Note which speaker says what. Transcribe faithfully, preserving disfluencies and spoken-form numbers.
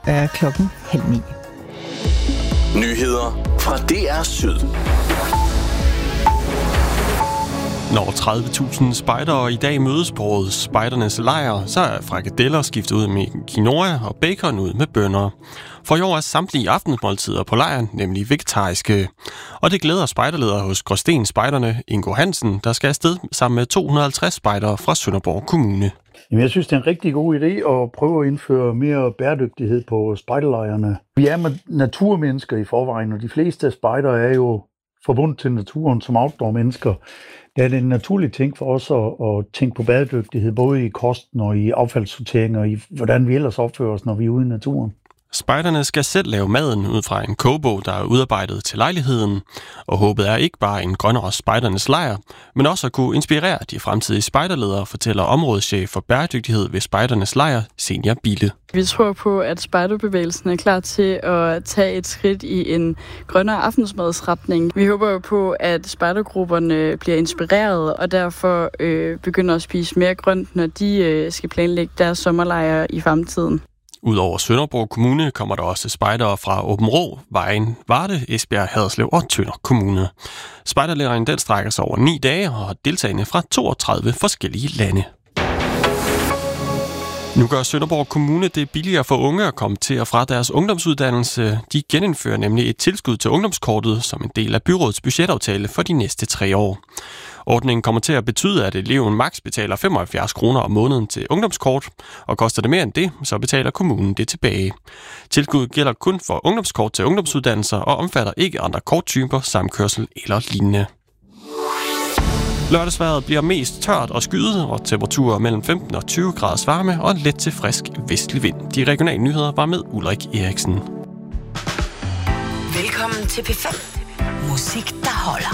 Speaker 1: er klokken halv ni.
Speaker 2: Nyheder fra D R Syd.
Speaker 3: Når tredive tusind spejdere i dag mødes på årets spejdernes lejr, så er frikadeller skiftet ud med quinoa og bacon ud med bønner. For i år er samtlige aftensmåltider på lejren nemlig vegetariske. Og det glæder spejderleder hos Gråsten Spejderne, Ingo Hansen, der skal afsted sammen med to hundrede og halvtreds spejdere fra Sønderborg Kommune.
Speaker 4: Jamen, jeg synes, det er en rigtig god idé at prøve at indføre mere bæredygtighed på spejderlejrene. Vi er naturmennesker i forvejen, og de fleste af spejdere er jo forbundet til naturen som outdoor-mennesker. Der er det en naturlig ting for os at, at tænke på bæredygtighed, både i kosten og i affaldssortering og i hvordan vi ellers opfører os, når vi er ude i naturen.
Speaker 3: Spejderne skal selv lave maden ud fra en kogebog, der er udarbejdet til lejligheden, og håbet er ikke bare en grønnere spejdernes lejr, men også at kunne inspirere de fremtidige spejderledere, fortæller områdeschef for bæredygtighed ved spejdernes lejr, Senior Bille.
Speaker 5: Vi tror på, at spejderbevægelsen er klar til at tage et skridt i en grønnere aftensmadsretning. Vi håber jo på, at spejdergrupperne bliver inspireret og derfor øh, begynder at spise mere grønt, når de øh, skal planlægge deres sommerlejre i fremtiden.
Speaker 3: Udover Sønderborg Kommune kommer der også spejdere fra Åbenrå, Vejen, Varde, Esbjerg, Haderslev og Tønder Kommune. Spejderlejren den strækker sig over ni dage og har deltagende fra toogtredive forskellige lande. Nu gør Sønderborg Kommune det billigere for unge at komme til og fra deres ungdomsuddannelse. De genindfører nemlig et tilskud til ungdomskortet som en del af byrådets budgetaftale for de næste tre år. Ordningen kommer til at betyde, at eleven maks betaler femoghalvfjerds kroner om måneden til ungdomskort, og koster det mere end det, så betaler kommunen det tilbage. Tilskuddet gælder kun for ungdomskort til ungdomsuddannelser og omfatter ikke andre korttyper, samkørsel eller lignende. Lørdagsvejret bliver mest tørt og skyet, og temperaturer mellem femten og tyve graders varme og let til frisk vestlig vind. De regionale nyheder var med Ulrik Eriksen.
Speaker 6: Velkommen til P fem. Musik, der holder.